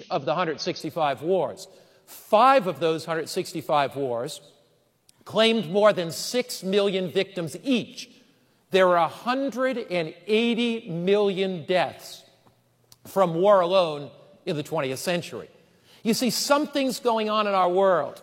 of the 165 wars. 5 of those 165 wars claimed more than 6 million victims each. There are 180 million deaths from war alone in the 20th century. You see, something's going on in our world.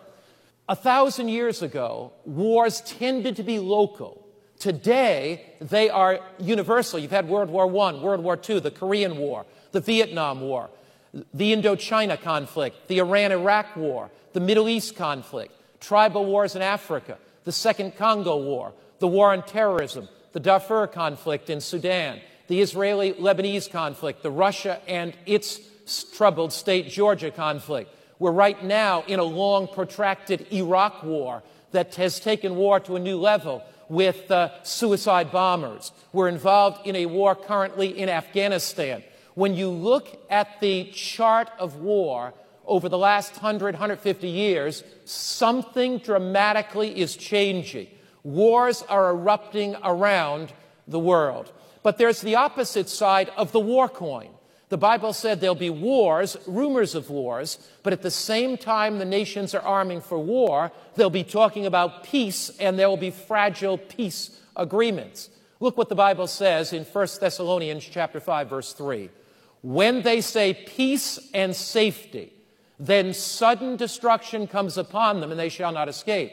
1,000 years ago, wars tended to be local. Today, they are universal. You've had World War I, World War II, the Korean War, the Vietnam War, the Indochina conflict, the Iran-Iraq War, the Middle East conflict, tribal wars in Africa, the Second Congo War, the war on terrorism, the Darfur conflict in Sudan, the Israeli-Lebanese conflict, the Russia and its troubled state Georgia conflict. We're right now in a long, protracted Iraq war that has taken war to a new level with suicide bombers. We're involved in a war currently in Afghanistan. When you look at the chart of war over the last 100, 150 years, something dramatically is changing. Wars are erupting around the world. But there's the opposite side of the war coin. The Bible said there'll be wars, rumors of wars, but at the same time the nations are arming for war, they'll be talking about peace, and there will be fragile peace agreements. Look what the Bible says in 1 Thessalonians chapter 5, verse 3. When they say peace and safety, then sudden destruction comes upon them, and they shall not escape.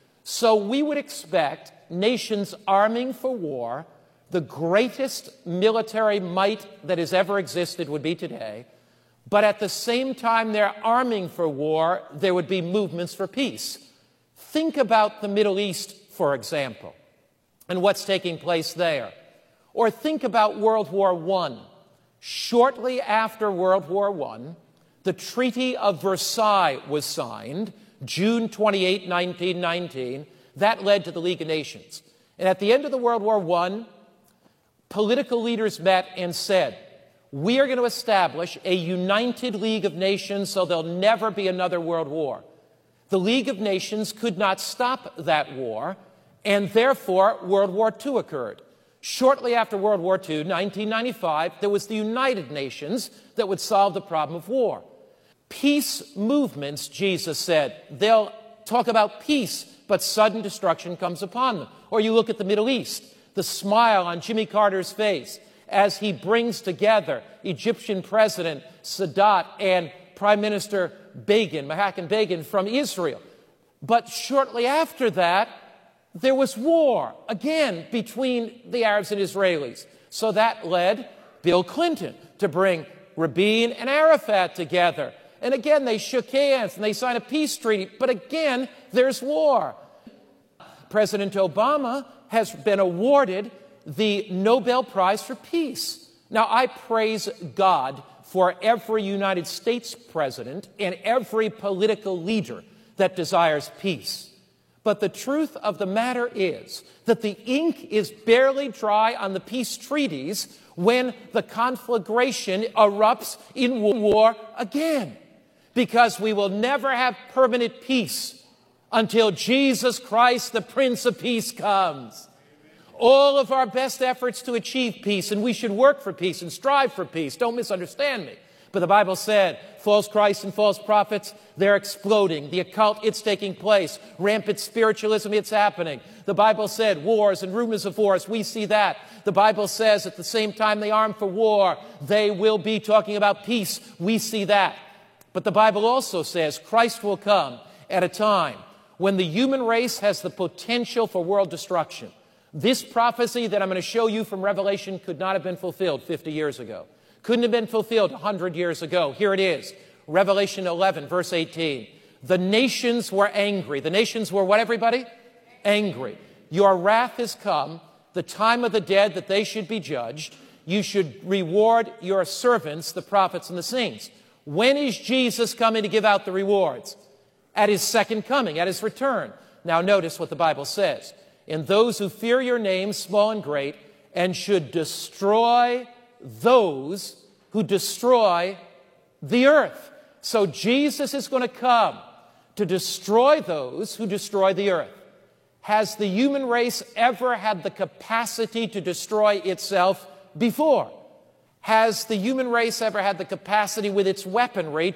So we would expect nations arming for war. The greatest military might that has ever existed would be today. But at the same time they're arming for war, there would be movements for peace. Think about the Middle East, for example, and what's taking place there. Or think about World War I. Shortly after World War I, the Treaty of Versailles was signed, June 28, 1919. That led to the League of Nations. And at the end of the World War I, political leaders met and said, we are going to establish a united League of Nations so there'll never be another world war. The League of Nations could not stop that war, and therefore World War II occurred. Shortly after World War II, 1995, there was the United Nations that would solve the problem of war. Peace movements, Jesus said, they'll talk about peace, but sudden destruction comes upon them. Or you look at the Middle East, the smile on Jimmy Carter's face as he brings together Egyptian President Sadat and Prime Minister Menachem Begin from Israel. But shortly after that, there was war, again, between the Arabs and Israelis. So that led Bill Clinton to bring Rabin and Arafat together. And again, they shook hands and they signed a peace treaty. But again, there's war. President Obama has been awarded the Nobel Prize for Peace. Now, I praise God for every United States president and every political leader that desires peace. But the truth of the matter is that the ink is barely dry on the peace treaties when the conflagration erupts in war again. Because we will never have permanent peace until Jesus Christ, the Prince of Peace, comes. All of our best efforts to achieve peace, and we should work for peace and strive for peace. Don't misunderstand me. But the Bible said, false Christs and false prophets, they're exploding. The occult, it's taking place. Rampant spiritualism, it's happening. The Bible said, wars and rumors of wars, we see that. The Bible says at the same time they arm for war, they will be talking about peace. We see that. But the Bible also says Christ will come at a time when the human race has the potential for world destruction. This prophecy that I'm going to show you from Revelation could not have been fulfilled 50 years ago. Couldn't have been fulfilled 100 years ago. Here it is. Revelation 11, verse 18. The nations were angry. The nations were what, everybody? Angry. Your wrath has come, the time of the dead that they should be judged. You should reward your servants, the prophets and the saints. When is Jesus coming to give out the rewards? At his second coming, at his return. Now notice what the Bible says. And those who fear your name, small and great, and should destroy those who destroy the earth. So Jesus is going to come to destroy those who destroy the earth. Has the human race ever had the capacity to destroy itself before? Has the human race ever had the capacity with its weaponry